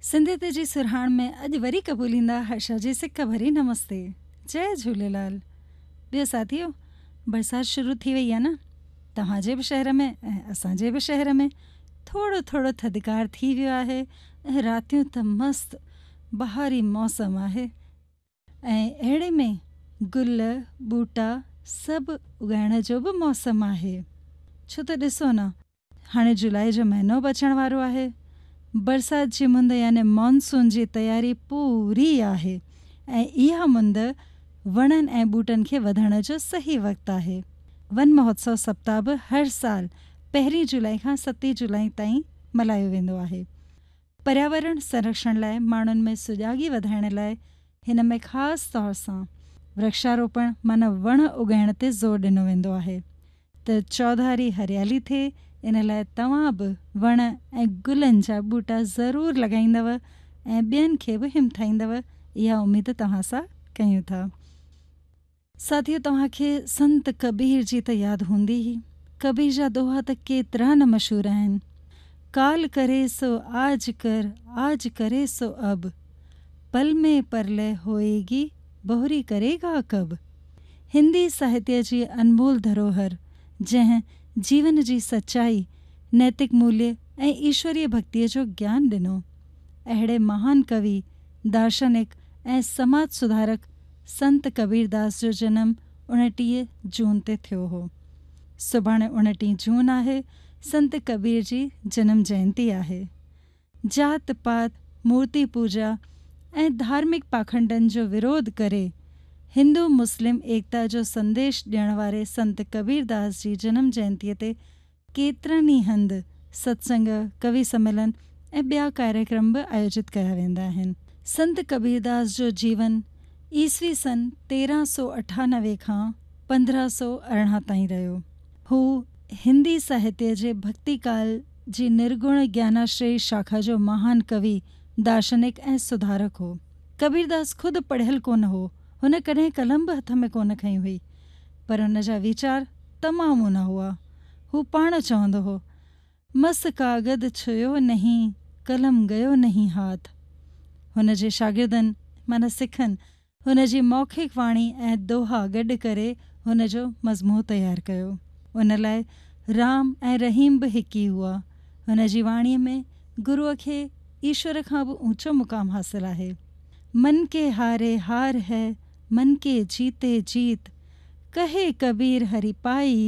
सिंधियत जी सुरहाण में अॼु वरी क़बूलींदा हर्षा जी सिक भरी नमस्ते। जय झूलेलाल। ॿियो साथियो, बरसाति शुरू थी वई आहे न। तव्हांजे बि शहर में ऐं असांजे बि शहर में थोरो थोरो थधिकार थी वियो आहे ऐं रातियूं त मस्तु बहारी मौसम आहे। ऐं अहिड़े में गुल ॿूटा सभु उगाइण जो बि मौसम आहे। छो त ॾिसो न, हाणे जुलाई जो महीनो बि अचण वारो आहे। बरसाति जी मुंद यानी मॉनसून जी तयारी पूरी आहे ऐं इहा मुंद वणनि ऐं ॿूटनि खे वधण जो सही वक़्तु आहे। वन महोत्सव सप्ताह बि हर साल 1 जुलाई खां 7 जुलाई ताईं मल्हायो वेंदो आहे। पर्यावरण संरक्षण लाइ माण्हुनि में सुजाॻी वधाइण लाइ हिन में ख़ासि तौर सां वृक्षारोपण माना वण उगाइण ते ज़ोर ॾिनो वेंदो आहे त चौधारी हरियाली थिए। इन लाइ तव्हां बि वण ऐं गुलनि जा ॿूटा ज़रूरु लॻाईंदव ऐं ॿियनि खे बि हिमथाईंदव, इहा उमेद तव्हां सां कयूं था। साथियो, तव्हांखे संत कबीर जी त यादि हूंदी ई। कबीर जा दोहा त केतिरा न मशहूरु आहिनि। काल करे सो आज कर, आज करे सो अब, पल में परलय होएगी, बहुरी करेगा कब। हिंदी साहित्य जी अनमोल धरोहर जंहिं जीवन जी सचाई, नैतिक मूल्य ऐं ईश्वरीय भक्तिअ जो ज्ञान ॾिनो। अहिड़े महान कवि, दार्शनिक ऐं समाज सुधारक संत कबीरदास जो जनम 29 जून ते थियो हो। सुभाणे 29 जून आहे। संत कबीर जी जनम जयंती आहे। जात पात, मूर्ति पूजा ऐं धार्मिक पाखंडनि जो विरोध करे हिंदू मुस्लिम एकता जो संदेश ॾियण वारे संत कबीरदास जी जनम जयंतीअ ते केतिरनि ई हंधि सत्संग, कवि सम्मेलन ऐं ॿिया कार्यक्रम बि आयोजित कया वेंदा आहिनि। संत कबीरदास जो जीवन ईसवी सन 1398 खां 1518 ताईं रहियो। हू हिंदी साहित्य जे भक्तिकाल जी निर्गुण ज्ञानाश्रयी शाखा जो महान कवि, दार्शनिक ऐं सुधारक हो। कबीरदास ख़ुदि पढ़ियल कोन हो। हुन कॾहिं कलम बि हथ में कोन खई हुई, पर हुन जा वीचार तमामु ऊना हुआ। हू पाण चवंदो हो, मस कागद छुयो नहीं, कलम गयो नहीं हाथ। हुन जे शागिर्दनि माना सिखनि हुन जी मौखिक वाणी ऐं दोहा गॾु करे हुन जो मज़मू तयारु कयो। उन लाइ राम ऐं रहीम बि हिकु ई हुआ। हुन जी वाणीअ में गुरूअ खे ईश्वर खां बि ऊंचो मुक़ाम हासिलु आहे। मन के हारे हार है, मन के जीते जीत, कहे कबीर हरि पाई,